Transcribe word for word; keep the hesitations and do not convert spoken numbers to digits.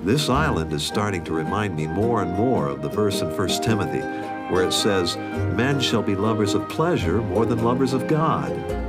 This island is starting to remind me more and more of the verse in First Timothy, where it says, men shall be lovers of pleasure more than lovers of God.